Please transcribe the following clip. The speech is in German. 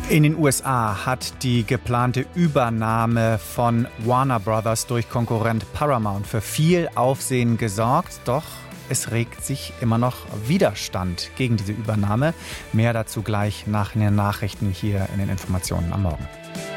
In den USA hat die geplante Übernahme von Warner Brothers durch Konkurrent Paramount für viel Aufsehen gesorgt. Doch es regt sich immer noch Widerstand gegen diese Übernahme. Mehr dazu gleich nach den Nachrichten hier in den Informationen am Morgen.